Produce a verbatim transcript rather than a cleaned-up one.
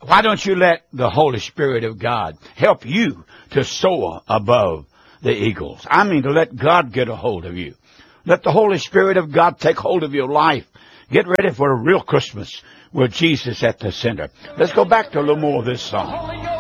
Why don't you let the Holy Spirit of God help you to soar above the eagles? I mean, to let God get a hold of you. Let the Holy Spirit of God take hold of your life. Get ready for a real Christmas with Jesus at the center. Let's go back to a little more of this song.